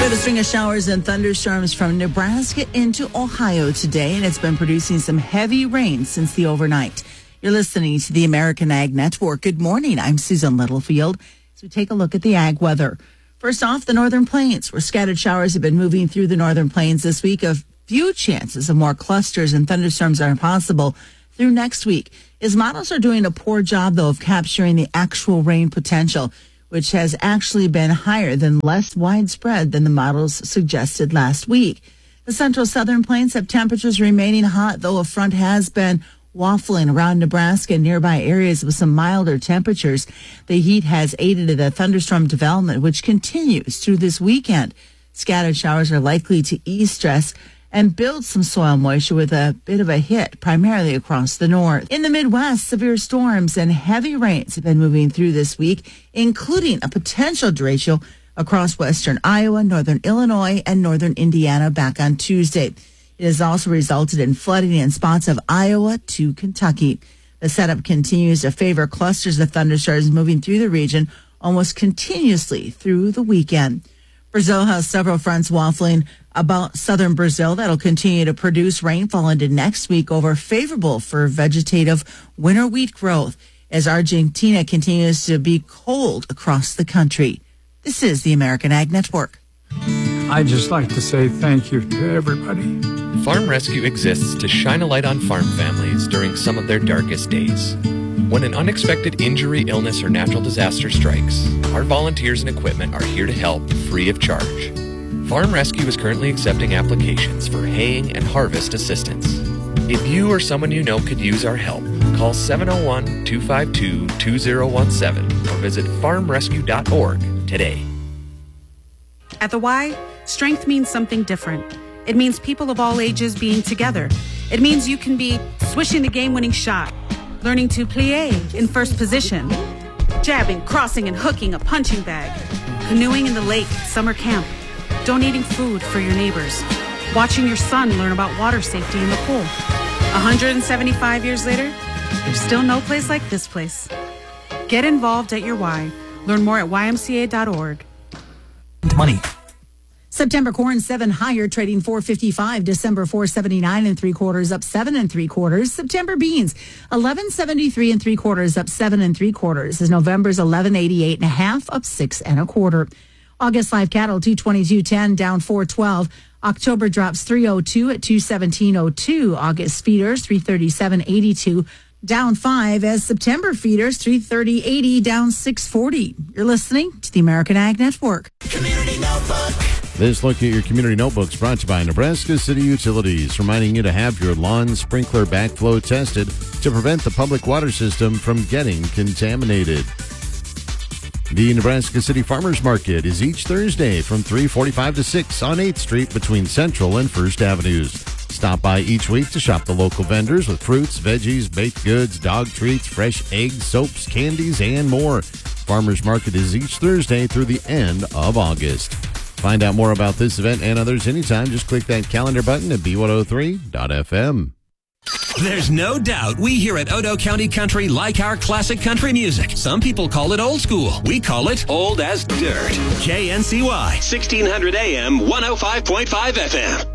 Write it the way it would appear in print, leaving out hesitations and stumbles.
A string of showers and thunderstorms from Nebraska into Ohio today, and it's been producing some heavy rain since the overnight. You're listening to the American Ag Network. Good morning. I'm Susan Littlefield. As we take a look at the ag weather. First off, the northern plains, where scattered showers have been moving through the northern plains this week. A few chances of more clusters and thunderstorms are possible through next week. His models are doing a poor job, though, of capturing the actual rain potential, which has actually been higher than less widespread than the models suggested last week. The central southern plains have temperatures remaining hot, though a front has been waffling around Nebraska and nearby areas with some milder temperatures. The heat has aided the thunderstorm development, which continues through this weekend. Scattered showers are likely to ease stress and build some soil moisture with a bit of a hit, primarily across the north. In the Midwest, severe storms and heavy rains have been moving through this week, including a potential derecho across western Iowa, northern Illinois, and northern Indiana back on Tuesday. It has also resulted in flooding in spots of Iowa to Kentucky. The setup continues to favor clusters of thunderstorms moving through the region almost continuously through the weekend. Brazil has several fronts waffling about southern Brazil that'll continue to produce rainfall into next week, over favorable for vegetative winter wheat growth as Argentina continues to be cold across the country. This is the American Ag Network. I'd just like to say thank you to everybody. Farm Rescue exists to shine a light on farm families during some of their darkest days. When an unexpected injury, illness, or natural disaster strikes, our volunteers and equipment are here to help free of charge. Farm Rescue is currently accepting applications for haying and harvest assistance. If you or someone you know could use our help, call 701-252-2017 or visit farmrescue.org today. At the Y, strength means something different. It means people of all ages being together. It means you can be swishing the game-winning shot, learning to plie in first position, jabbing, crossing, and hooking a punching bag, canoeing in the lake at summer camp, donating food for your neighbors, watching your son learn about water safety in the pool. 175 years later, there's still no place like this place. Get involved at your Y. Learn more at ymca.org. Money. September corn 7 higher, trading $4.55. December 4.79 3/4, up 7 3/4. September beans 11.73 3/4, up 7 3/4. As November's 11.88.5, up 6 1/4. August live cattle 222.10, down 4.12. October drops 3.02 at 217.02. August feeders 337.82, down 5. As September feeders 330.80, down 6.40. You're listening to the American Ag Network. Community Notebook. This look at your community notebooks brought to you by Nebraska City Utilities, reminding you to have your lawn sprinkler backflow tested to prevent the public water system from getting contaminated. The Nebraska City Farmers Market is each Thursday from 3:45 to 6 on 8th Street between Central and First Avenues. Stop by each week to shop the local vendors with fruits, veggies, baked goods, dog treats, fresh eggs, soaps, candies, and more. Farmers Market is each Thursday through the end of August. Find out more about this event and others anytime. Just click that calendar button at b103.fm. There's no doubt we here at Odo County Country like our classic country music. Some people call it old school. We call it old as dirt. KNCY, 1600 AM, 105.5 FM.